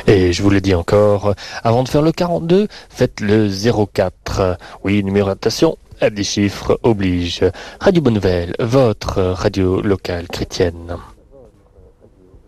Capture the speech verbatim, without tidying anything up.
Et je vous le dis encore, avant de faire le quarante-deux, faites le zéro quatre. Oui, numérotation à des chiffres oblige. Radio Bonne Nouvelle, votre radio locale chrétienne.